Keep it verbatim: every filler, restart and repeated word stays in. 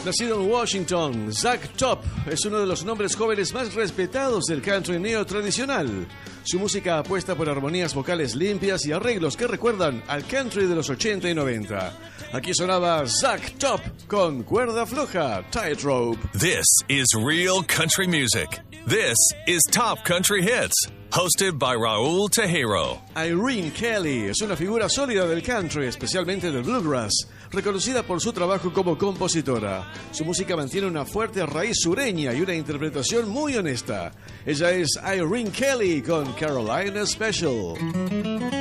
Nacido en Washington, Zack Top es uno de los nombres jóvenes más respetados del country neo tradicional. Su música apuesta por armonías vocales limpias y arreglos que recuerdan al country de los ochenta y noventa. Aquí sonaba Zack Top con Cuerda Floja, Tightrope. This is real country music. This is Top Country Hits, hosted by Raúl Tejero. Irene Kelly es una figura sólida del country, especialmente del bluegrass, reconocida por su trabajo como compositora. Su música mantiene una fuerte raíz sureña y una interpretación muy honesta. Ella es Irene Kelly con Carolina Special.